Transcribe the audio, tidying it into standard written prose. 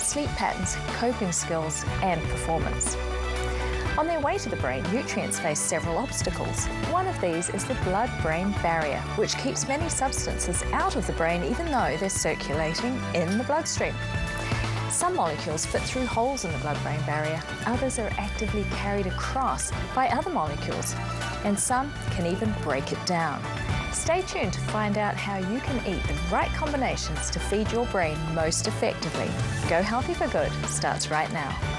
sleep patterns, coping skills, and performance. On their way to the brain, nutrients face several obstacles. One of these is the blood-brain barrier, which keeps many substances out of the brain even though they're circulating in the bloodstream. Some molecules fit through holes in the blood-brain barrier, others are actively carried across by other molecules, and some can even break it down. Stay tuned to find out how you can eat the right combinations to feed your brain most effectively. Go Healthy for Good starts right now.